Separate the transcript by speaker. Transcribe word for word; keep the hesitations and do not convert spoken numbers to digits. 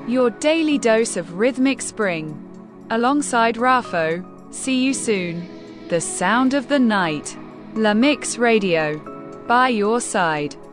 Speaker 1: Your daily dose of rhythmic spring. Alongside Rafo, see you soon. The sound of the night. La Mix Radio. By your side.